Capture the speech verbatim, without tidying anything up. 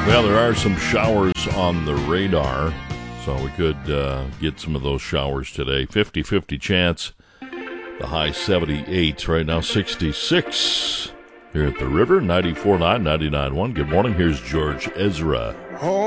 Well, there are some showers on the radar, so we could uh, get some of those showers today. fifty-fifty chance. The high seventy-eight, right now sixty-six. Here at the river, ninety-four point nine, ninety-nine point one. Good morning. Here's George Ezra. Home.